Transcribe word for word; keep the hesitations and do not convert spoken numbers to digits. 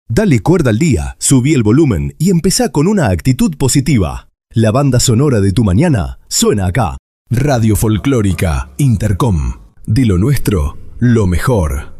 Dale cuerda al día, subí el volumen y empezá con una actitud positiva. La banda sonora de tu mañana suena acá. Radio Folclórica Intercom. De lo nuestro, lo mejor.